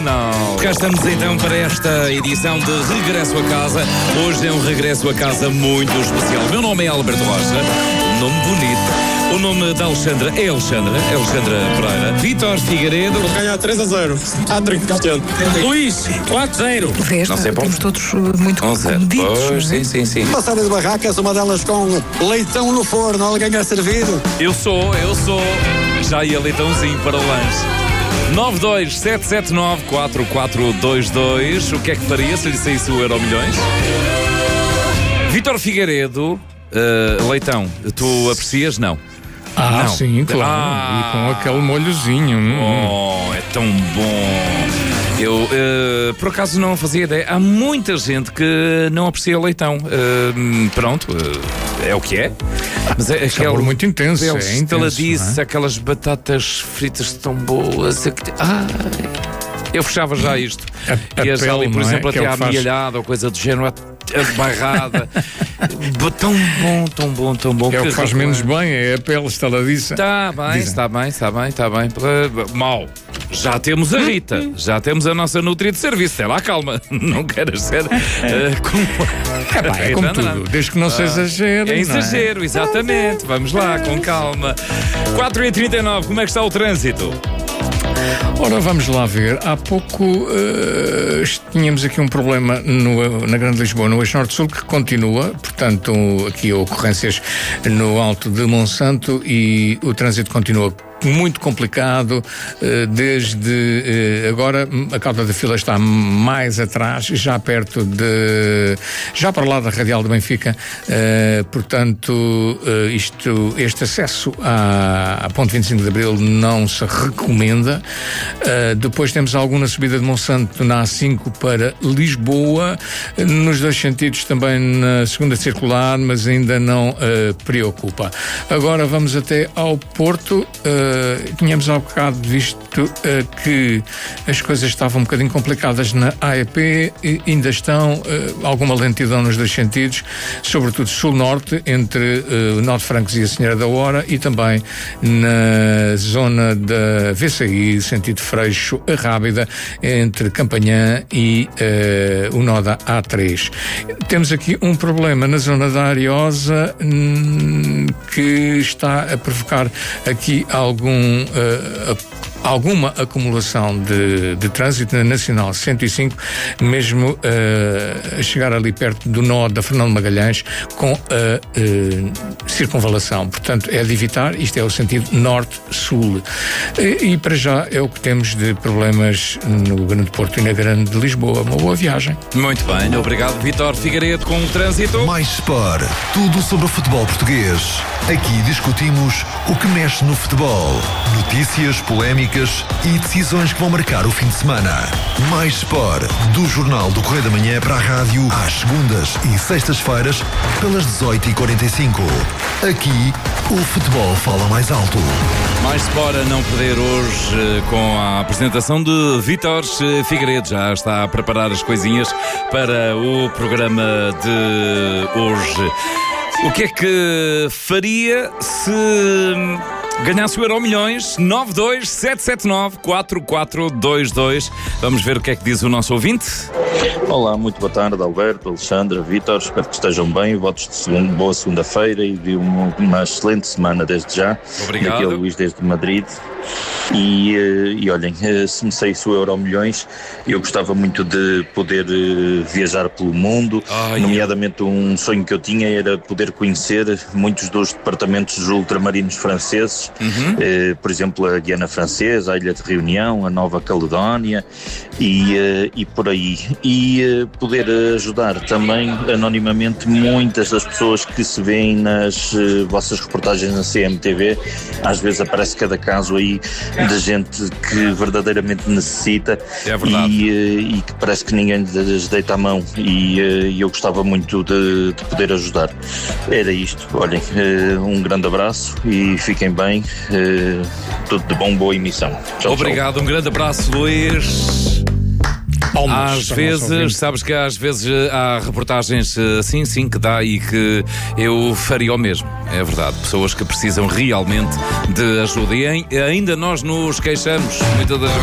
Não. Cá estamos então para esta edição de Regresso a Casa. Hoje é um regresso a casa muito especial. Meu nome é Alberto Rocha, nome bonito. O nome da Alexandra é Alexandra Pereira. Vítor Figueiredo. Vou ganhar 3-0. Adriano Cristiano. Luís, 4-0. Não sei, estamos todos muito comedidos. Pois, sim. Passada de barracas, uma delas com leitão no forno, alguém a servir. Eu sou. Já ia leitãozinho para o lanche. 927794422. O que é que faria se lhe saísse o Euromilhões? Vítor Figueiredo, leitão, tu aprecias? Não. Ah, não. sim, claro. E com aquele molhozinho. Oh, é tão bom. Eu, por acaso, não fazia ideia. Há muita gente que não aprecia leitão. Pronto, é o que é. Mas é sabor muito intenso. Estaladice, aquelas batatas fritas tão boas. Eu fechava já isto. A ia já ali, por exemplo, é? até à amealhada ou coisa do género, barrada. Tão bom. É o que faz menos bem, é a pele estaladiça. Está bem. Mal. Já temos a Rita, já temos a nossa nutri de serviço. Sei lá, calma, não queres ser É como tudo, desde que não se exagere. É exagero, exatamente. Vamos lá, com calma. 4h39, como é que está o trânsito? Ora, vamos lá ver. Há pouco tínhamos aqui um problema na Grande Lisboa, no Eixo Norte-Sul, que continua. Portanto, aqui ocorrências no Alto de Monsanto e o trânsito continua muito complicado. Desde agora a cauda da fila está mais atrás, já perto já para lá da Radial de Benfica. Portanto, este acesso à Ponte 25 de Abril não se recomenda. Depois temos alguma subida de Monsanto na A5 para Lisboa, nos dois sentidos também na segunda circular, mas ainda não preocupa. Agora vamos até ao Porto. Tínhamos há bocado visto que as coisas estavam um bocadinho complicadas na AEP, e ainda estão alguma lentidão nos dois sentidos, sobretudo sul-norte, entre o Norte Francos e a Senhora da Hora, e também na zona da VCI, sentido Freixo, a Rábida, entre Campanhã e o nó da A3. Temos aqui um problema na zona da Ariosa que está a provocar aqui alguma acumulação de trânsito na Nacional 105, mesmo a chegar ali perto do nó da Fernando Magalhães, com a circunvalação. Portanto, é de evitar. Isto é o sentido norte-sul. E para já é o que temos de problemas no Grande Porto e na Grande Lisboa. Uma boa viagem. Muito bem, obrigado, Vítor Figueiredo, com o trânsito. Mais Sport, tudo sobre o futebol português. Aqui discutimos o que mexe no futebol, notícias, polémicas e decisões que vão marcar o fim de semana. Mais Sport, do Jornal do Correio da Manhã para a rádio, às segundas e sextas-feiras, pelas 18h45. Aqui, o futebol fala mais alto. Mais Sport a não perder hoje, com a apresentação de Vítor Figueiredo. Já está a preparar as coisinhas para o programa de hoje. O que é que faria se ganhasse o Euromilhões? 927794422. Vamos ver o que é que diz o nosso ouvinte. Olá, muito boa tarde, Alberto, Alexandra, Vítor. Espero que estejam bem. Votos de boa segunda-feira e de uma excelente semana desde já. Obrigado. Aqui é o Luís desde Madrid. E olhem, se me saísse o Euromilhões, eu gostava muito de poder viajar pelo mundo. Nomeadamente, um sonho que eu tinha era poder conhecer muitos dos departamentos ultramarinos franceses. Por exemplo, a Guiana Francesa, a Ilha de Reunião, a Nova Caledónia e por aí. E poder ajudar também anonimamente muitas das pessoas que se veem nas vossas reportagens na CMTV. Às vezes aparece cada caso aí de gente que verdadeiramente necessita. É verdade. E que parece que ninguém lhes deita a mão, e eu gostava muito de poder ajudar. Era isto. Olhem, um grande abraço e fiquem bem. Tudo de bom, boa emissão. Tchau, obrigado, tchau. um grande abraço, Luís. Palmas, às vezes, sabes que às vezes há reportagens assim, sim, que dá e que eu faria o mesmo. É verdade, pessoas que precisam realmente de ajuda. E ainda nós nos queixamos muitas das vezes.